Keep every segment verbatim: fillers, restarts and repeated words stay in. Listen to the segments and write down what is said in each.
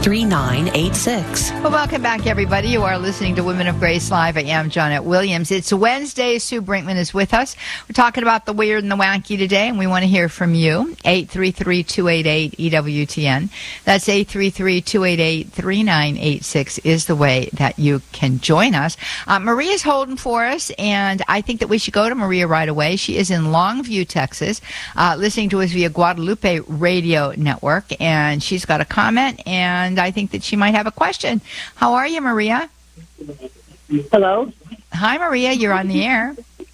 three nine eight six. Well, welcome back, everybody. You are listening to Women of Grace Live. I am Janet Williams. It's Wednesday. Sue Brinkman is with us. We're talking about the weird and the wacky today, and we want to hear from you. eight three three, two eight eight, E W T N. That's eight three three, two eight eight, three nine eight six is the way that you can join us. Uh, Maria's holding for us, and I think that we should go to Maria right away. She is in Longview, Texas, uh, listening to us via Guadalupe Radio Network, and she's got a comment, and I think that she might have a question. How are you, Maria? Hello? Hi, Maria. You're on the air.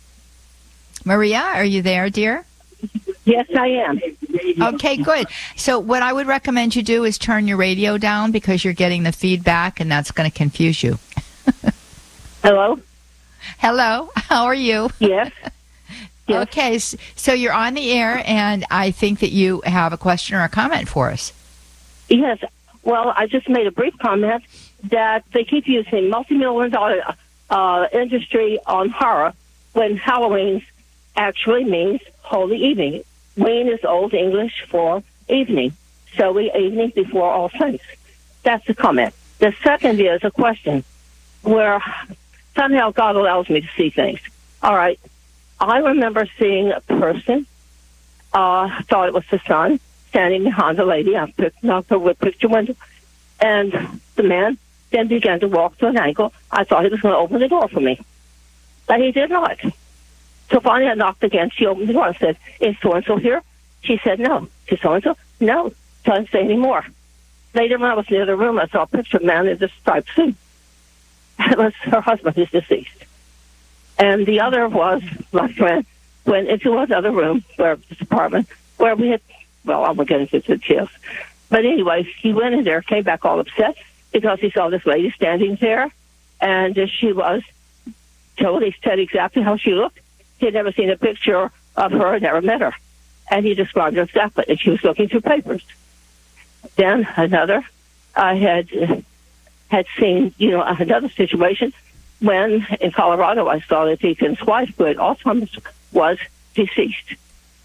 Maria, are you there, dear? Yes, I am. Okay, good. So what I would recommend you do is turn your radio down because you're getting the feedback, and that's going to confuse you. Hello? Hello. How are you? Yes. Yes. Okay, so you're on the air, and I think that you have a question or a comment for us. Yes. Well, I just made a brief comment that they keep using multi-million dollar uh, industry on horror when Halloween actually means holy evening. Ween is Old English for evening. So we evening before all saints. That's the comment. The second is a question where somehow God allows me to see things. All right. I remember seeing a person, uh, thought it was the son, standing behind the lady. I picked up her with picture window. And the man then began to walk to an angle. I thought he was going to open the door for me. But he did not. So finally I knocked again. She opened the door and said, is so-and-so here? She said, no. Is so-and-so? No. So I didn't say any more. Later when I was near the room, I saw a picture of a man in this striped suit. It was her husband who's deceased. And the other was my friend went into another room, where this apartment, where we had, well, I won't get into the details. But anyway, he went in there, came back all upset because he saw this lady standing there, and she was told, he said exactly how she looked. He had never seen a picture of her, never met her. And he described her exactly, and she was looking through papers. Then another, I had had seen, you know, another situation when in Colorado I saw that Deacon's wife, who had Alzheimer's, was deceased.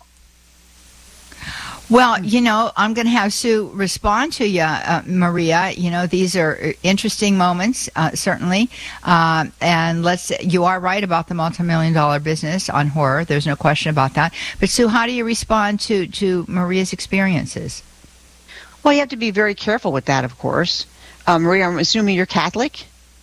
Well, you know, I'm going to have Sue respond to you, uh, Maria. You know, these are interesting moments, uh, certainly. Uh, and let's, you are right about the multi-million dollar business on horror. There's no question about that. But Sue, how do you respond to, to Maria's experiences? Well, you have to be very careful with that, of course. Uh, Maria, I'm assuming you're Catholic?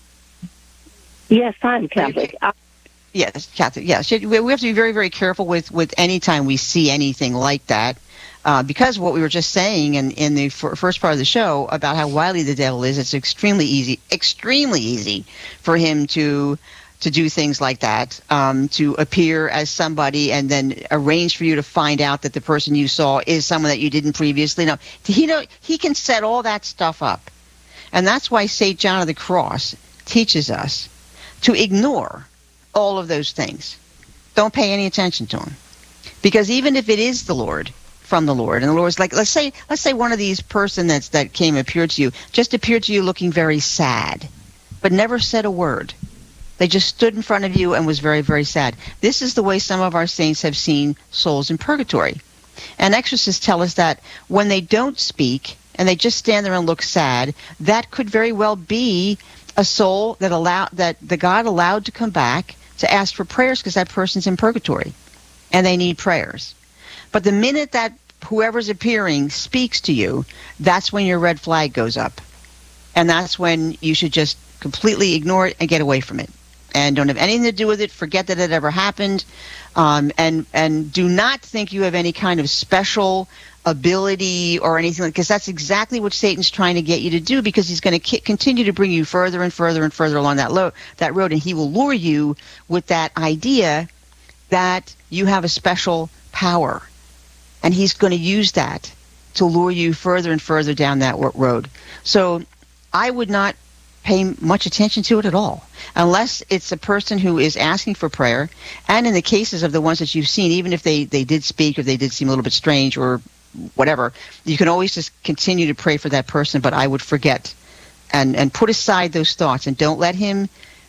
Yes, I'm Catholic. Uh, yes, Catholic. Yes, we have to be very, very careful with, with any time we see anything like that, uh, because what we were just saying in, in the f- first part of the show about how wily the devil is, it's extremely easy, extremely easy for him to to do things like that, um, to appear as somebody and then arrange for you to find out that the person you saw is someone that you didn't previously know. He know he can set all that stuff up, and that's why Saint John of the Cross teaches us to ignore all of those things. Don't pay any attention to them. Because even if it is the Lord, from the Lord, and the Lord's like, let's say let's say one of these person that's, that came appeared to you, just appeared to you looking very sad, but never said a word. They just stood in front of you and was very, very sad. This is the way some of our saints have seen souls in purgatory. And exorcists tell us that when they don't speak, and they just stand there and look sad, that could very well be a soul that allow that the God allowed to come back to ask for prayers because that person's in purgatory and they need prayers. But the minute that whoever's appearing speaks to you, that's when your red flag goes up. And that's when you should just completely ignore it and get away from it. And don't have anything to do with it. Forget that it ever happened. Um, and, and do not think you have any kind of special ability or anything, because that's exactly what Satan's trying to get you to do, because he's going to k- continue to bring you further and further and further along that, lo- that road, and he will lure you with that idea that you have a special power, and he's going to use that to lure you further and further down that w- road. So I would not pay much attention to it at all, unless it's a person who is asking for prayer, and in the cases of the ones that you've seen, even if they, they did speak or they did seem a little bit strange or whatever, you can always just continue to pray for that person, but I would forget and, and put aside those thoughts, and don't let him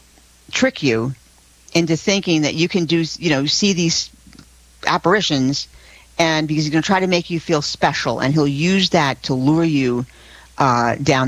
trick you into thinking that you can do, you know, see these apparitions, and because he's going to try to make you feel special, and he'll use that to lure you uh, down